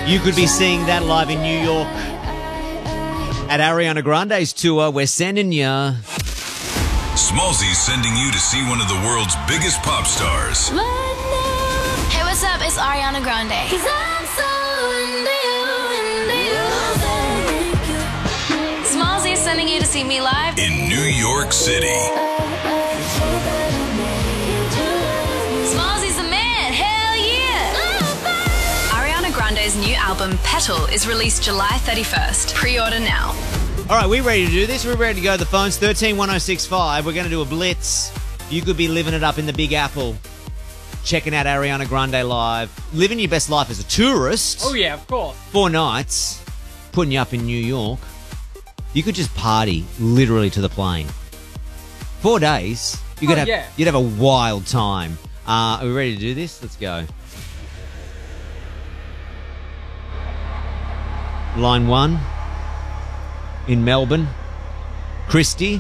You could be seeing that live in New York at Ariana Grande's tour. We're sending you. Smallzy's sending you to see one of the world's biggest pop stars. Hey, what's up? It's Ariana Grande. 'Cause I'm so into you. Smallzy is sending you to see me live In New York City. Smallzy's the man. Hell yeah. Ariana Grande's new album, Petal, is released July 31st. Pre-order now. All right, we ready to do this? We're ready to go. The phone's 131065. We're going to do a blitz. You could be living it up in the Big Apple, checking out Ariana Grande live, living your best life as a tourist. Oh, yeah, of course. 4 nights, putting you up in New York. You could just party literally to the plane. 4 days. You could you'd have a wild time. Are we ready to do this? Let's go. Line 1 in Melbourne. Christy.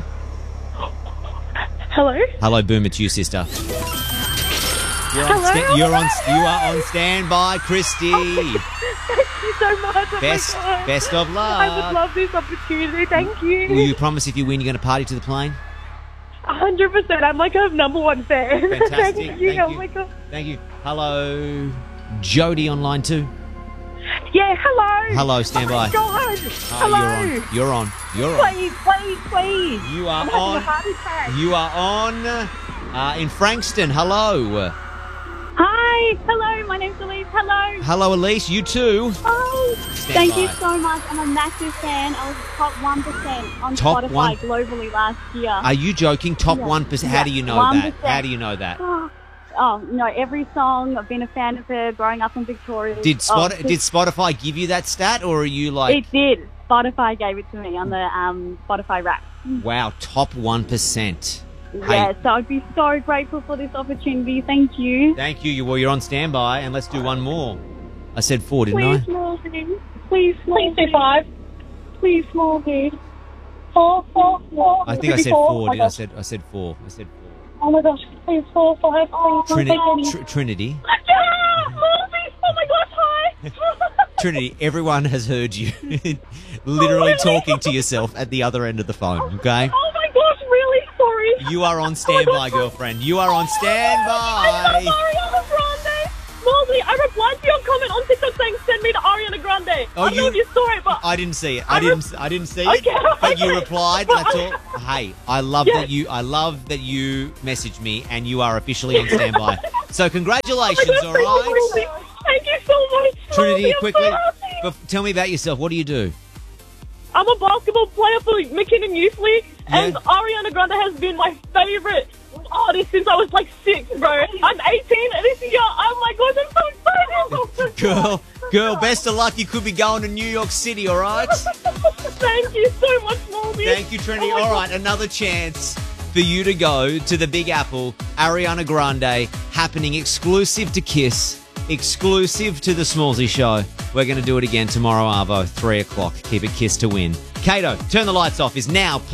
Hello? Hello, Boom. It's you, sister. Hello? You are on standby, Christy. Thank you so much. Oh Best my God. of luck. I would love this opportunity. Thank you. Will you promise if you win, you're going to party to the plane? 100%. I'm like a number one fan. Fantastic. Thank you. Thank Oh you. my God. Thank you. Hello, Jody on line 2. Yeah, hello. Hello, stand by. Oh my God. Hello. You're on. Please. You are I'm having on. a heart attack. You are on in Frankston. Hello. Hi, hello, my name's Elise. Hello. Hello, Elise. You too. Oh, Stand thank by. you so much. I'm a massive fan. I was top 1% on Top Spotify one? globally last year. Are you joking? Top Yeah. 1%. How Yeah, do you know 1%. that? How do you know that? Oh, you know, every song. I've been a fan of her growing up in Victoria. Did Spotify give you that stat, or are you like? It did. Spotify gave it to me on the Spotify Wrapped. Wow, top 1%. Yeah, so I'd be so grateful for this opportunity. Thank you. Thank you. Well, you're on standby, and let's do one more. I said 4, didn't I? Please, small dude. Please do 5. Please, small dude. 4. I think I said 4. Did I said 4. I said 4. Oh my gosh. Please, 4, 5, please. Trinity. Yeah! Smallzy! Oh my gosh, hi! Trinity, everyone has heard you literally talking to yourself at the other end of the phone, okay? Oh my gosh, really sorry. You are on standby, girlfriend. You are on standby. I'm so Ariana Grande. Smallzy, I replied to your comment on TikTok saying send me to Ariana Grande. I don't know if you saw it, but I didn't see it. I didn't see it. Okay, But you okay. replied. That's all. Hey, I love that you messaged me, and you are officially on standby. So congratulations, all right? Thank you so much. Trinity, Smallzy, I'm quickly, so happy. tell me about yourself. What do you do? I'm a basketball player for McKinnon Youth League, and Yeah. Ariana Grande has been my favorite artist since I was like 6, bro. I'm 18 this year. Oh my god, I'm so excited. Girl, best of luck. You could be going to New York City, all right? Thank you so much, Smallzy. Thank you, Trinity. Oh my All God. right, another chance for you to go to the Big Apple, Ariana Grande, happening exclusive to Kiss, exclusive to the Smallzy Show. We're going to do it again tomorrow, Arvo, 3 o'clock. Keep it Kiss to win. Kato, Turn the Lights Off is now